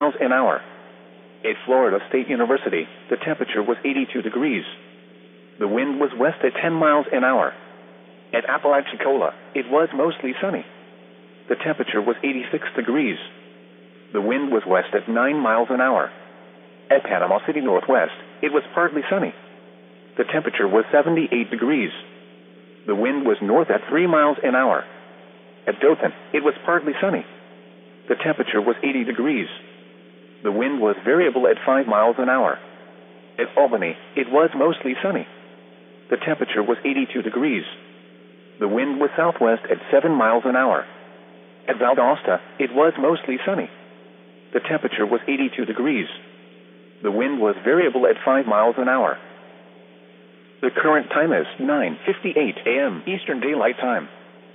miles an hour. At Florida State University, the temperature was 82 degrees. The wind was west at 10 miles an hour. At Apalachicola, it was mostly sunny. The temperature was 86 degrees. The wind was west at 9 miles an hour. At Panama City Northwest, it was partly sunny. The temperature was 78 degrees. The wind was north at 3 miles an hour. At Dothan, it was partly sunny. The temperature was 80 degrees. The wind was variable at 5 miles an hour. At Albany, it was mostly sunny. The temperature was 82 degrees. The wind was southwest at 7 miles an hour. At Valdosta, it was mostly sunny. The temperature was 82 degrees. The wind was variable at 5 miles an hour. The current time is 9:58 a.m. Eastern Daylight Time.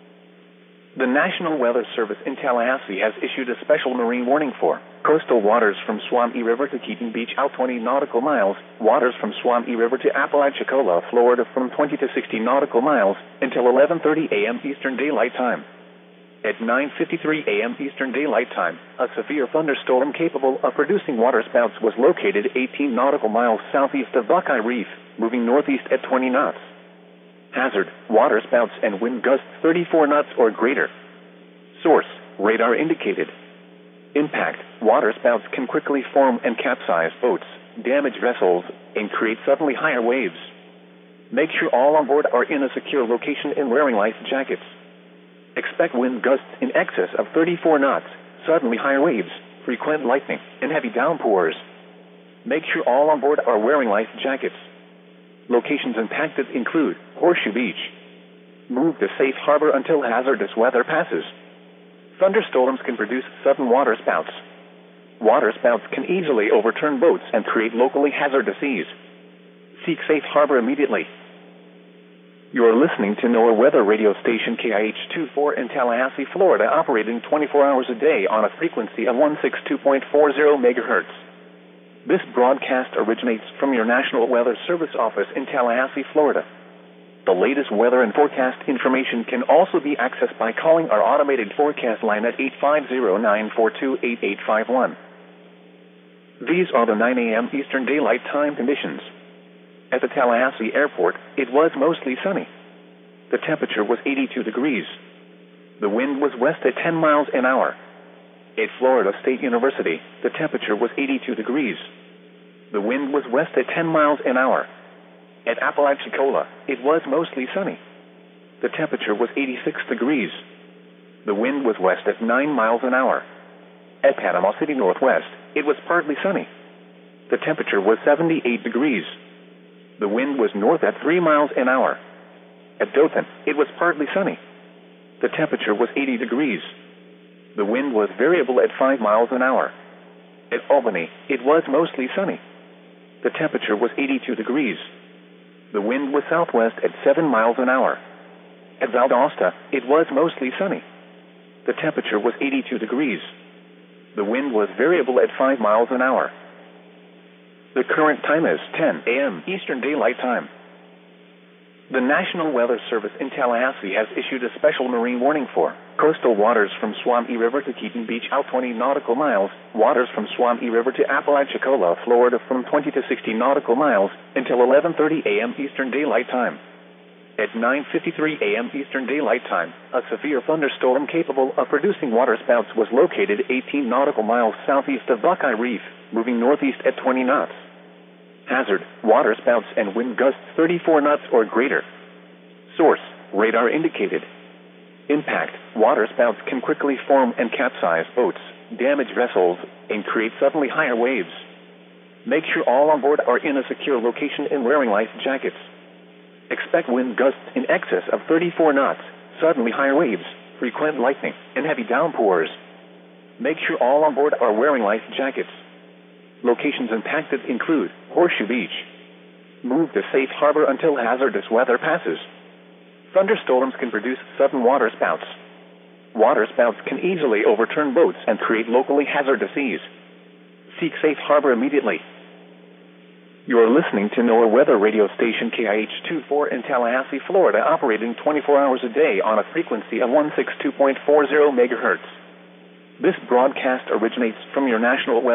The National Weather Service in Tallahassee has issued a special marine warning for coastal waters from Swamee River to Keaton Beach out 20 nautical miles, waters from Swamee River to Apalachicola, Florida from 20 to 60 nautical miles until 11:30 a.m. Eastern Daylight Time. At 9:53 a.m. Eastern Daylight Time, a severe thunderstorm capable of producing waterspouts was located 18 nautical miles southeast of Buckeye Reef, moving northeast at 20 knots. Hazard, waterspouts and wind gusts 34 knots or greater. Source, radar indicated. Impact, waterspouts can quickly form and capsize boats, damage vessels, and create suddenly higher waves. Make sure all on board are in a secure location and wearing life jackets. Expect wind gusts in excess of 34 knots, suddenly higher waves, frequent lightning, and heavy downpours. Make sure all on board are wearing life jackets. Locations impacted include Horseshoe Beach. Move to safe harbor until hazardous weather passes. Thunderstorms can produce sudden waterspouts. Waterspouts can easily overturn boats and create locally hazardous seas. Seek safe harbor immediately. You are listening to NOAA weather radio station KIH-24 in Tallahassee, Florida, operating 24 hours a day on a frequency of 162.40 megahertz. This broadcast originates from your National Weather Service office in Tallahassee, Florida. The latest weather and forecast information can also be accessed by calling our automated forecast line at 850-942-8851. These are the 9 a.m. Eastern Daylight Time conditions. At the Tallahassee Airport, it was mostly sunny. The temperature was 82 degrees. The wind was west at 10 miles an hour. At Florida State University, the temperature was 82 degrees. The wind was west at 10 miles an hour. At Apalachicola, it was mostly sunny. The temperature was 86 degrees. The wind was west at 9 miles an hour. At Panama City Northwest, it was partly sunny. The temperature was 78 degrees. The wind was north at 3 miles an hour. At Dothan, it was partly sunny. The temperature was 80 degrees. The wind was variable at 5 miles an hour. At Albany, it was mostly sunny. The temperature was 82 degrees. The wind was southwest at 7 miles an hour. At Valdosta, it was mostly sunny. The temperature was 82 degrees. The wind was variable at 5 miles an hour. The current time is 10 a.m. Eastern Daylight Time. The National Weather Service in Tallahassee has issued a special marine warning for coastal waters from Swamee River to Keaton Beach out 20 nautical miles, waters from Swamee River to Apalachicola, Florida from 20 to 60 nautical miles until 11:30 a.m. Eastern Daylight Time. At 9:53 a.m. Eastern Daylight Time, a severe thunderstorm capable of producing waterspouts was located 18 nautical miles southeast of Buckeye Reef, moving northeast at 20 knots. Hazard, waterspouts and wind gusts 34 knots or greater. Source, radar indicated. Impact, waterspouts can quickly form and capsize boats, damage vessels, and create suddenly higher waves. Make sure all on board are in a secure location and wearing life jackets. Expect wind gusts in excess of 34 knots, suddenly higher waves, frequent lightning, and heavy downpours. Make sure all on board are wearing life jackets. Locations impacted include Horseshoe Beach. Move to safe harbor until hazardous weather passes. Thunderstorms can produce sudden waterspouts. Waterspouts can easily overturn boats and create locally hazardous seas. Seek safe harbor immediately. You are listening to NOAA weather radio station KIH-24 in Tallahassee, Florida, operating 24 hours a day on a frequency of 162.40 megahertz. This broadcast originates from your National Weather